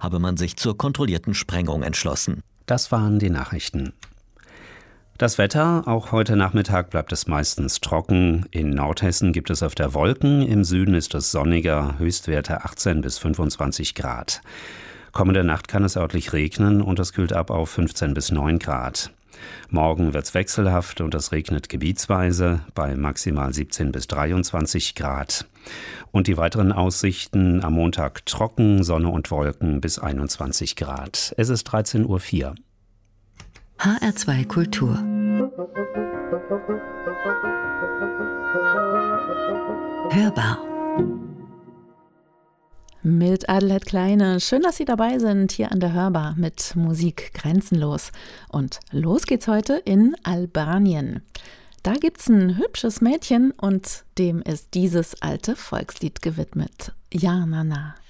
habe man sich zur kontrollierten Sprengung entschlossen. Das waren die Nachrichten. Das Wetter, auch heute Nachmittag bleibt es meistens trocken. In Nordhessen gibt es öfter Wolken, im Süden ist es sonniger, Höchstwerte 18 bis 25 Grad. Kommende Nacht kann es örtlich regnen und es kühlt ab auf 15 bis 9 Grad. Morgen wird es wechselhaft und es regnet gebietsweise bei maximal 17 bis 23 Grad. Und die weiteren Aussichten: am Montag trocken, Sonne und Wolken bis 21 Grad. Es ist 13:04 Uhr. HR2 Kultur. Hörbar. Mit Adelheid Kleine. Schön, dass Sie dabei sind hier an der Hörbar mit Musik grenzenlos. Und los geht's heute in Albanien. Da gibt's ein hübshes Mädchen und dem ist dieses alte Volkslied gewidmet. Ja, na, na.